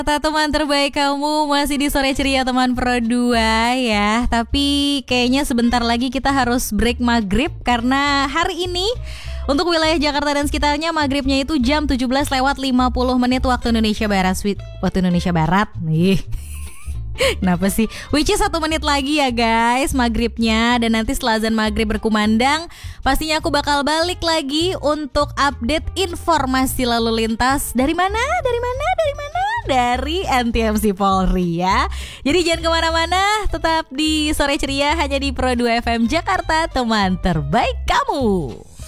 Kata teman terbaik kamu masih di sore ceria teman Pro 2 ya. Tapi kayaknya sebentar lagi kita harus break maghrib karena hari ini untuk wilayah Jakarta dan sekitarnya maghribnya itu jam 17 lewat 50 menit waktu Indonesia Barat. Waktu Indonesia Barat nih. Kenapa sih? Which is 1 menit lagi ya guys maghribnya. Dan nanti setelah azan maghrib berkumandang, pastinya aku bakal balik lagi untuk update informasi lalu lintas. Dari mana? Dari NTMC Polri ya. Jadi jangan kemana-mana, tetap di Sore Ceria hanya di Pro 2 FM Jakarta, teman terbaik kamu.